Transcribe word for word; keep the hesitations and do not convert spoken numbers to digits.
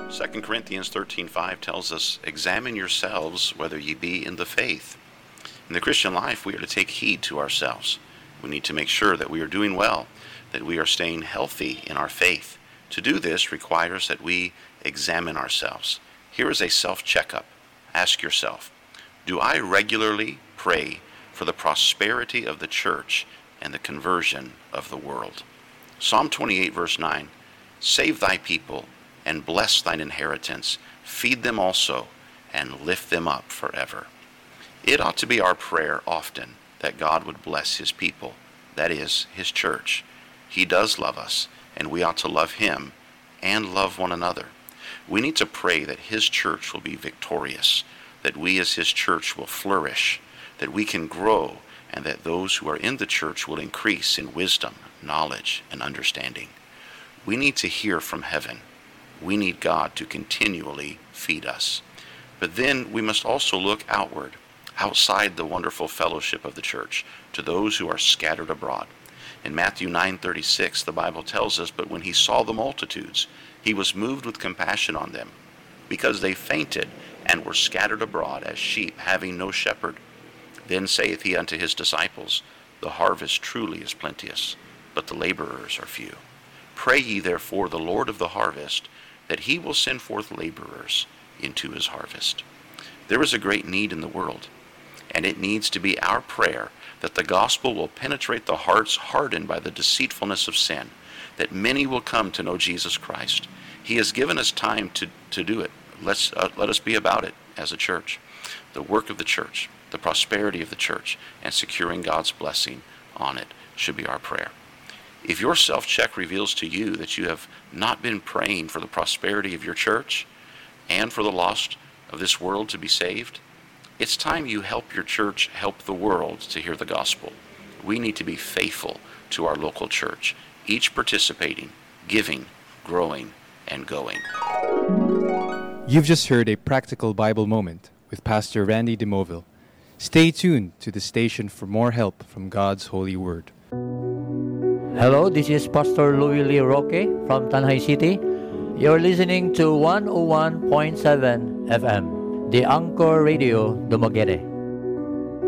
Second Corinthians thirteen five tells us, "Examine yourselves whether ye be in the faith." In the Christian life, we are to take heed to ourselves. We need to make sure that we are doing well, that we are staying healthy in our faith. To do this requires that we examine ourselves. Here is a self-checkup. Ask yourself, do I regularly pray for the prosperity of the church and the conversion of the world? Psalm twenty-eight verse nine, "Save thy people and bless thine inheritance. Feed them also and lift them up forever." It ought to be our prayer often that God would bless his people, that is, his church. He does love us, and we ought to love him and love one another. We need to pray that his church will be victorious, that we as his church will flourish, that we can grow, and that those who are in the church will increase in wisdom, knowledge, and understanding. We need to hear from heaven. We need God to continually feed us. But then we must also look outward, outside the wonderful fellowship of the church, to those who are scattered abroad. In Matthew nine thirty-six, the Bible tells us, "But when he saw the multitudes, he was moved with compassion on them, because they fainted and were scattered abroad as sheep having no shepherd. Then saith he unto his disciples, The harvest truly is plenteous, but the laborers are few. Pray ye therefore the Lord of the harvest, that he will send forth laborers into his harvest." There is a great need in the world, and it needs to be our prayer that the gospel will penetrate the hearts hardened by the deceitfulness of sin, that many will come to know Jesus Christ. He has given us time to, to do it. Let's, uh, let us be about it as a church. The work of the church, the prosperity of the church, and securing God's blessing on it should be our prayer. If your self-check reveals to you that you have not been praying for the prosperity of your church and for the lost of this world to be saved, it's time you help your church help the world to hear the gospel. We need to be faithful to our local church, each participating, giving, growing, and going. You've just heard a practical Bible moment with Pastor Randy DeMoville. Stay tuned to the station for more help from God's holy word. Hello, this is Pastor Louis Lee Roque from Tanay City. You're listening to one oh one point seven F M, the Anchor Radio Dumaguete.